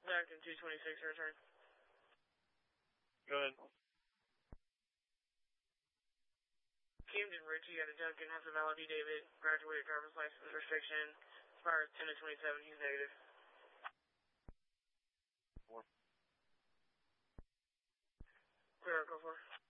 Acton 226, return. Go ahead. Camden Ritchie at a Duncan has a valid David, graduated driver's license restriction, expires 10 to 27, he's negative. 4. Clear, go for.